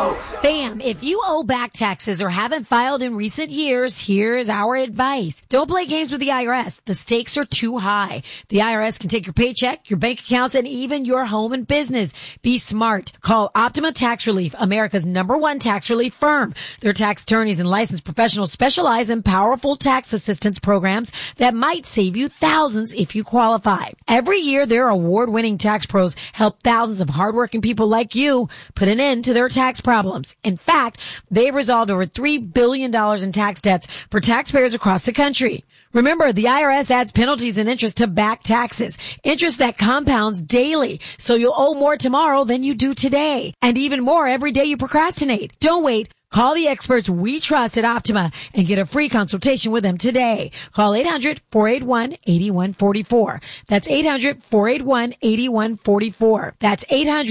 Bam, if you owe back taxes or haven't filed in recent years, here's our advice. Don't play games with the IRS. The stakes are too high. The IRS can take your paycheck, your bank accounts, and even your home and business. Be smart. Call Optima Tax Relief, America's #1 tax relief firm. Their tax attorneys and licensed professionals specialize in powerful tax assistance programs that might save you thousands if you qualify. Every year, their award-winning tax pros help thousands of hardworking people like you put an end to their tax problems. In fact, they've resolved over $3 billion in tax debts for taxpayers across the country. Remember, the IRS adds penalties and interest to back taxes, interest that compounds daily, so you'll owe more tomorrow than you do today, and even more every day you procrastinate. Don't wait. Call the experts we trust at Optima and get a free consultation with them today. Call 800-481-8144. That's 800-481-8144. That's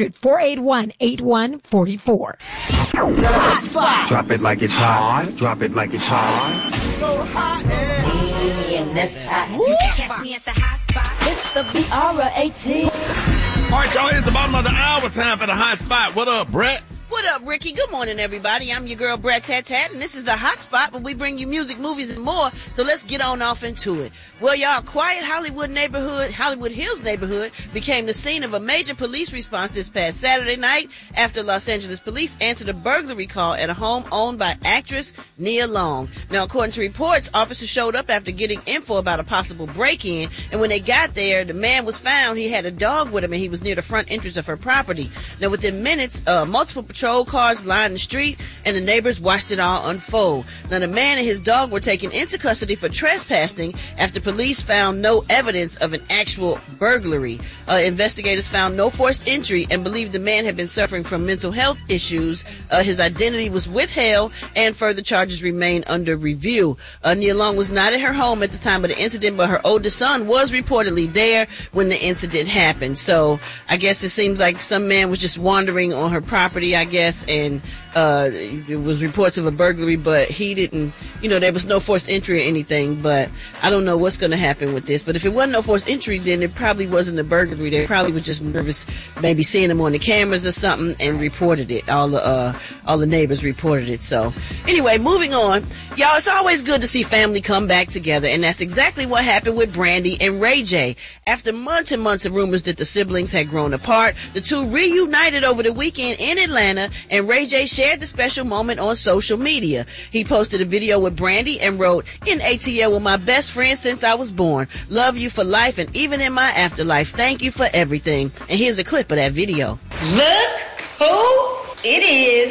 800-481-8144. The hot spot. Drop it like it's hot. Drop it like it's hot. So hot in this hot. You can catch me at the hot spot. It's the BR18. All right, y'all, it's the bottom of the hour. Time for the hot spot. What up, Brett? What up, Ricky? Good morning, everybody. I'm your girl, Brett Tat Tat, and this is the Hot Spot, where we bring you music, movies, and more. So let's get on off into it. Well, y'all, quiet Hollywood Hills neighborhood became the scene of a major police response this past Saturday night after Los Angeles police answered a burglary call at a home owned by actress Nia Long. Now, according to reports, officers showed up after getting info about a possible break-in, and when they got there, the man was found. He had a dog with him, and he was near the front entrance of her property. Now, within minutes, multiple patrol cars lined the street, and the neighbors watched it all unfold. Now, the man and his dog were taken into custody for trespassing after police found no evidence of an actual burglary. Investigators found no forced entry and believed the man had been suffering from mental health issues. His identity was withheld, and further charges remain under review. Nia Long was not at her home at the time of the incident, but her oldest son was reportedly there when the incident happened. So I guess it seems like some man was just wandering on her property, I guess, and there was reports of a burglary, but he didn't, there was no forced entry or anything, but I don't know what's going to happen with this. But if it wasn't no forced entry, then it probably wasn't a burglary. They probably were just nervous, maybe seeing him on the cameras or something, and reported it. All the neighbors reported it. So anyway, moving on. Y'all, it's always good to see family come back together, and that's exactly what happened with Brandy and Ray J. After months and months of rumors that the siblings had grown apart, the two reunited over the weekend in Atlanta, and Ray J shared the special moment on social media. He posted a video with Brandy and wrote, "In ATL with my best friend since I was born. Love you for life and even in my afterlife. Thank you for everything." And here's a clip of that video. Look who it is.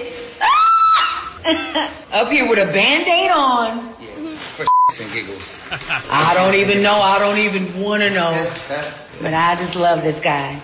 Up here with a Band-Aid on. For and giggles. I don't even know. I don't even want to know. But I just love this guy.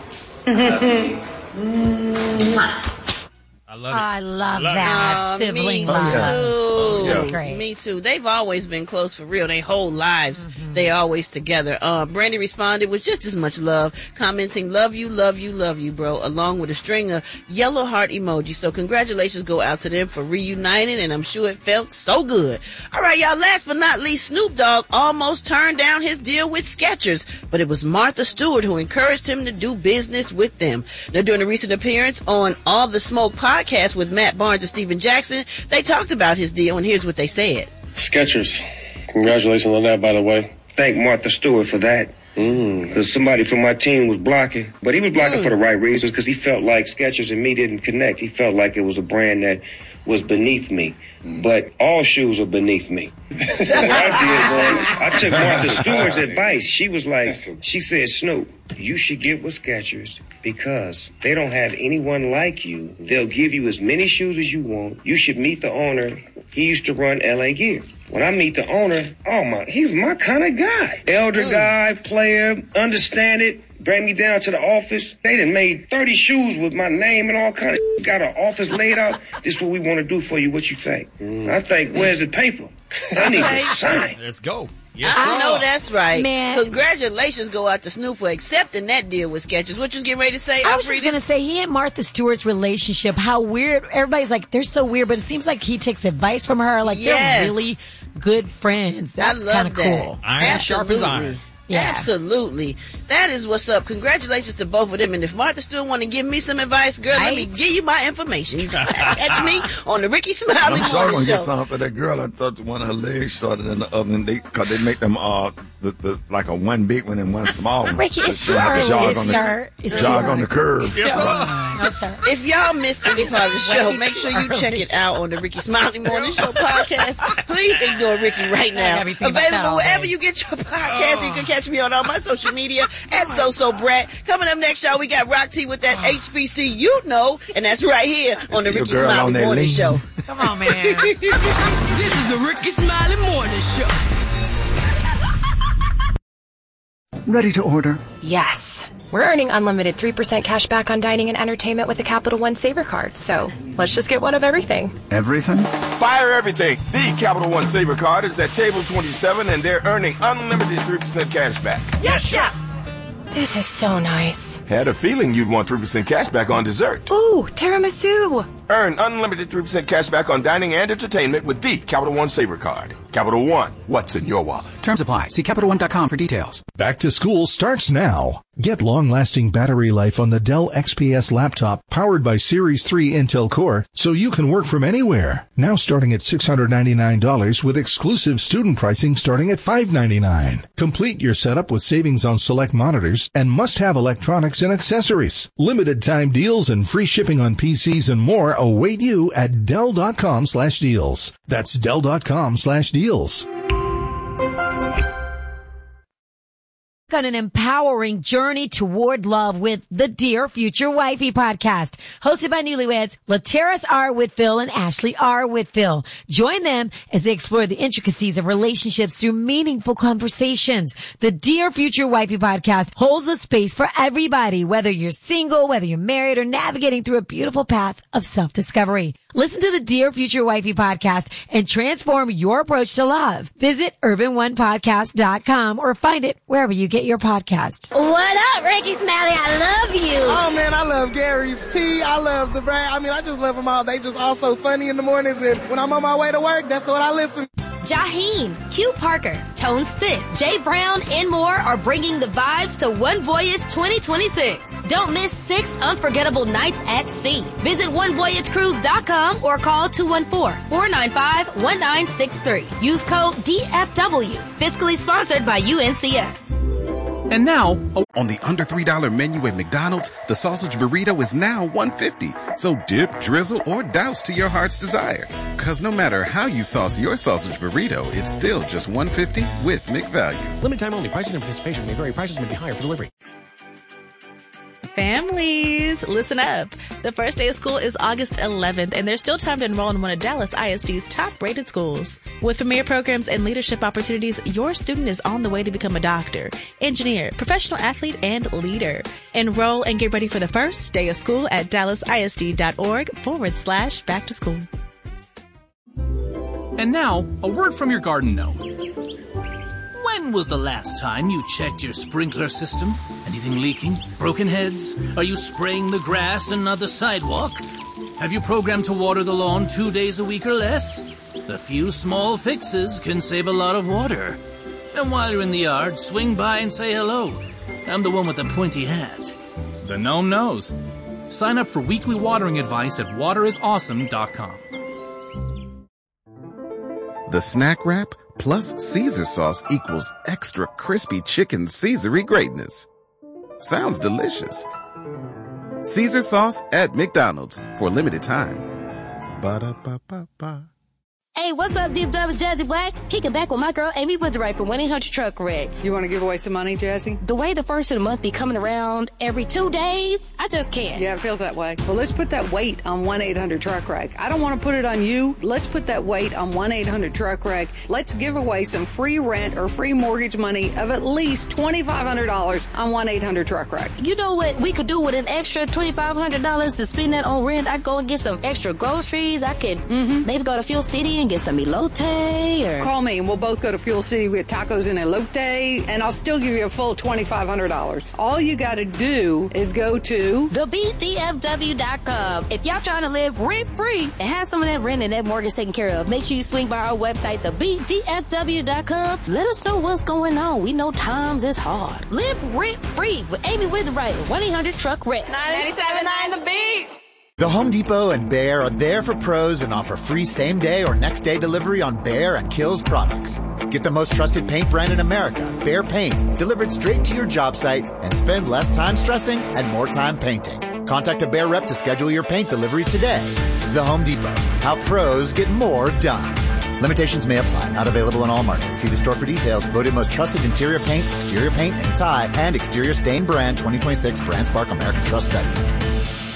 I love that sibling love. That's great. Me too. They've always been close for real. Their whole lives, they always together. Brandy responded with just as much love, commenting, "Love you, love you, love you, bro," along with a string of yellow heart emojis. So congratulations go out to them for reuniting, and I'm sure it felt so good. All right, y'all, last but not least, Snoop Dogg almost turned down his deal with Skechers, but it was Martha Stewart who encouraged him to do business with them. Now, during a recent appearance on All the Smoke podcast with Matt Barnes and Steven Jackson, they talked about his deal, and here's what they said. Skechers. Congratulations on that, by the way. Thank Martha Stewart for that. Because somebody from my team was blocking. But he was blocking for the right reasons, because he felt like Skechers and me didn't connect. He felt like it was a brand that was beneath me. But all shoes are beneath me. So what I did was, I took Martha Stewart's advice. She was like, she said, "Snoop, you should get with Skechers because they don't have anyone like you. They'll give you as many shoes as you want. You should meet the owner. He used to run LA Gear. When I meet the owner, he's my kind of guy. Elder guy, player, understand it. Bring me down to the office. They done made 30 shoes with my name and all kind of got an office laid out. This is what we want to do for you. What you think?" I think, where's the paper? I need to sign. Let's go. Yes, I know that's right. Man. Congratulations go out to Snoop for accepting that deal with Skechers. What you was getting ready to say, I was just going to say, he and Martha Stewart's relationship, how weird. Everybody's like, they're so weird, but it seems like he takes advice from her. Like, they're really good friends. That's kind of cool. Iron sharpens iron. Absolutely. That is what's up. Congratulations to both of them. And if Martha still want to give me some advice, girl, let me give you my information. You can catch me on the Ricky Smiley I'm sure I'm Morning gonna Show. get something for that girl. I thought one of her legs shorter than the other, and because they make them like a one big one and one small one. Ricky, it's too Jog early, on sir. jog on the curve. No, sir. If y'all missed any part of the show, make sure you check it out on the Ricky Smiley Morning Show podcast. Please ignore Ricky right now. Available wherever you get your podcast. You can catch me on all my social media at SoSoBrat. Coming up next, y'all, we got Rock T with that HBC you know, and that's right here on the Ricky Smiley Morning Show. Come on, man. This is the Ricky Smiley Morning Show. Ready to order? Yes. We're earning unlimited 3% cash back on dining and entertainment with the Capital One Saver Card, so let's just get one of everything. Everything? Fire everything. The Capital One Saver Card is at table 27, and they're earning unlimited 3% cash back. Yes, chef! This is so nice. Had a feeling you'd want 3% cash back on dessert. Ooh, tiramisu. Earn unlimited 3% cash back on dining and entertainment with the Capital One Saver Card. Capital One, what's in your wallet? Terms apply. See CapitalOne.com for details. Back to school starts now. Get long-lasting battery life on the Dell XPS laptop powered by Series 3 Intel Core so you can work from anywhere. Now starting at $699 with exclusive student pricing starting at $599. Complete your setup with savings on select monitors and must-have electronics and accessories. Limited time deals and free shipping on PCs and more await you at Dell.com/deals. That's Dell.com/deals. On an empowering journey toward love with the Dear Future Wifey podcast, hosted by newlyweds Lateris R. Whitfield and Ashley R. Whitfield. Join them as they explore the intricacies of relationships through meaningful conversations. The Dear Future Wifey podcast holds a space for everybody, whether you're single, whether you're married, or navigating through a beautiful path of self-discovery. Listen to the Dear Future Wifey podcast and transform your approach to love. Visit urbanonepodcast.com or find it wherever you get your podcasts. What up, Ricky Smiley? I love you. Oh, man, I love Gary's Tea. I love the brand. I mean, I just love them all. They just all so funny in the mornings, and when I'm on my way to work, that's what I listen. Jaheim, Q Parker, Tone Stith, Jay Brown, and more are bringing the vibes to One Voyage 2026. Don't miss 6 unforgettable nights at sea. Visit onevoyagecruise.com or call 214-495-1963. Use code DFW. Fiscally sponsored by UNCF. And now, on the under $3 menu at McDonald's, the sausage burrito is now $1.50. So dip, drizzle, or douse to your heart's desire. Cause no matter how you sauce your sausage burrito, it's still just $1.50 with McValue. Limited time only. Prices and participation may vary. Prices may be higher for delivery. Families, listen up. The first day of school is August 11th, and there's still time to enroll in one of Dallas ISD's top-rated schools. With premier programs and leadership opportunities, your student is on the way to become a doctor, engineer, professional athlete, and leader. Enroll and get ready for the first day of school at dallasisd.org/back to school. And now, a word from your garden gnome. When was the last time you checked your sprinkler system? Anything leaking? Broken heads? Are you spraying the grass and not the sidewalk? Have you programmed to water the lawn 2 days a week or less? A few small fixes can save a lot of water. And while you're in the yard, swing by and say hello. I'm the one with the pointy hat. The gnome knows. Sign up for weekly watering advice at waterisawesome.com. The Snack Wrap plus Caesar sauce equals extra crispy chicken Caesar-y greatness. Sounds delicious. Caesar sauce at McDonald's for a limited time. Ba-da-ba-ba-ba. Hey, what's up, Deep Dubs, Jazzy Black? Kicking back with my girl Amy Witherite from 1-800-TRUCK-WRECK. You want to give away some money, Jazzy? The way the first of the month be coming around every 2 days, I just can't. Yeah, it feels that way. Well, let's put that weight on 1-800-TRUCK-WRECK. I don't want to put it on you. Let's put that weight on 1-800-TRUCK-WRECK. Let's give away some free rent or free mortgage money of at least $2,500 on 1-800-TRUCK-WRECK. You know what we could do with an extra $2,500 to spend that on rent? I'd go and get some extra groceries. I could maybe go to Fuel City and get some elote or... Call me and we'll both go to Fuel City with tacos and elote, and I'll still give you a full $2,500. All you got to do is go to thebdfw.com. If y'all trying to live rent-free and have some of that rent and that mortgage taken care of, make sure you swing by our website, thebdfw.com. Let us know what's going on. We know times is hard. Live rent-free with Amy Witherite, 1-800-TRUCK-RENT. 97.9 The Beat. The Home Depot and Behr are there for pros and offer free same-day or next-day delivery on Behr and Kills products. Get the most trusted paint brand in America, Behr Paint, delivered straight to your job site, and spend less time stressing and more time painting. Contact a Behr rep to schedule your paint delivery today. The Home Depot. How pros get more done. Limitations may apply. Not available in all markets. See the store for details. Voted most trusted interior paint, exterior paint, and tie, and exterior stain brand 2026 Brand Spark American Trust Study.